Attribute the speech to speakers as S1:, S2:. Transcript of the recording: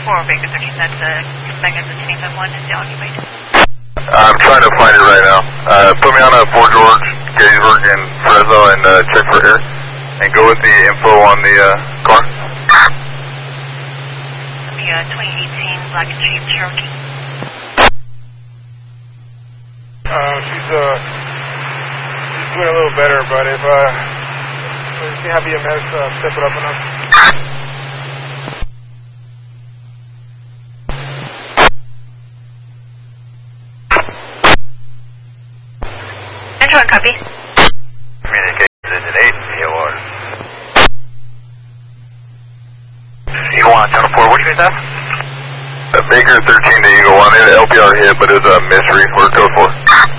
S1: 4 Baker 13, that's Megan 251 is the occupied.
S2: I'm trying to find it right now. Put me on a Fort George, Gettysburg, and Fresno, and check for air. And go with the info on the car.
S1: The 2018 Black and Jeep Cherokee.
S3: She's doing a little better, but if you can have EMS step it up enough.
S1: Control, copy.
S2: Communications engine 8, EOR. Eagle 1, Channel 4, what do you guys have? Baker 13 to Eagle 1, LPR hit, but it was a misread for code 4.